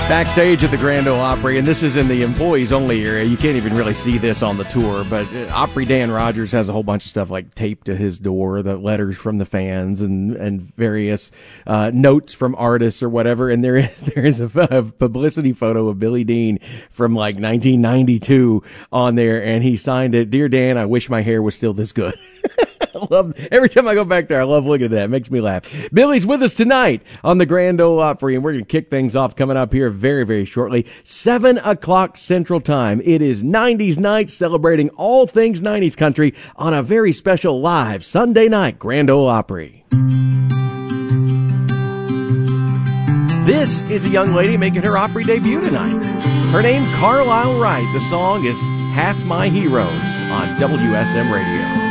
Backstage at the Grand Ole Opry, and this is in the employees-only area. You can't even really see this on the tour, but Opry Dan Rogers has a whole bunch of stuff like taped to his door, the letters from the fans and various notes from artists or whatever. And there is a publicity photo of Billy Dean from like 1992 on there, and he signed it, "Dear Dan, I wish my hair was still this good." I love, every time I go back there, I love looking at that. It makes me laugh. Billy's with us tonight on the Grand Ole Opry, and we're going to kick things off coming up here very, very shortly. 7 o'clock Central Time. It is 90s night, celebrating all things 90s country on a very special live Sunday night Grand Ole Opry. This is a young lady making her Opry debut tonight. Her name, Carlisle Wright. The song is Half My Heroes on WSM Radio.